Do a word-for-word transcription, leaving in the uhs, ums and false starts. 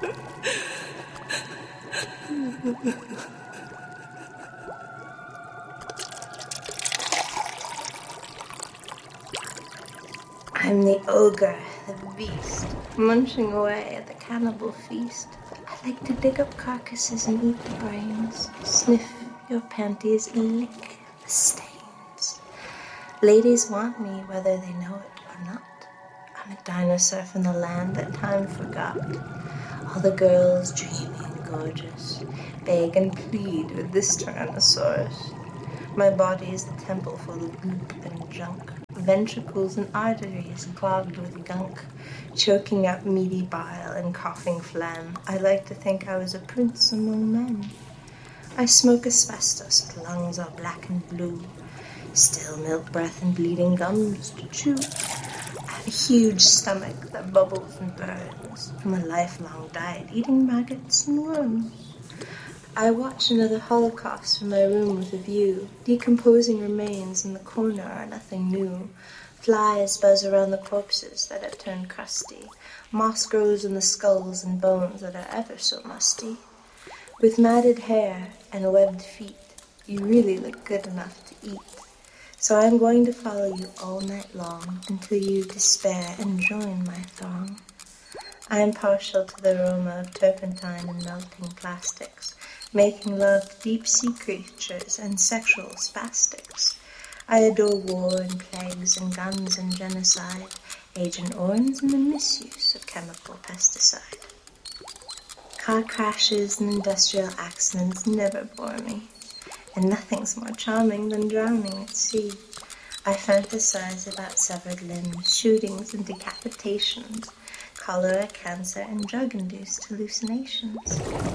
I'm the ogre, the beast, munching away at the cannibal feast. I like to dig up carcasses and eat the brains, sniff your panties and lick the stains. Ladies want me whether they know it or not. I'm a dinosaur from the land that time forgot. All the girls, dreamy and gorgeous, beg and plead with this Tyrannosaurus. My body is the temple full of goop and junk, ventricles and arteries clogged with gunk, choking up meaty bile and coughing phlegm. I like to think I was a prince among men. I smoke asbestos with lungs all black and blue, still milk breath and bleeding gums to chew. I have a huge stomach that bubbles and burns from a lifelong diet eating maggots and worms. I watch another holocaust from my room with a view. Decomposing remains in the corner are nothing new. Flies buzz around the corpses that have turned crusty. Moss grows in the skulls and bones that are ever so musty. With matted hair and webbed feet, you really look good enough to eat. So I'm going to follow you all night long until you despair and join my throng. I am partial to the aroma of turpentine and melting plastics, making love to deep-sea creatures and sexual spastics. I adore war and plagues and guns and genocide, Agent Orange and the misuse of chemical pesticide. Car crashes and industrial accidents never bore me, and nothing's more charming than drowning at sea. I fantasize about severed limbs, shootings and decapitations, cholera, cancer, and drug-induced hallucinations.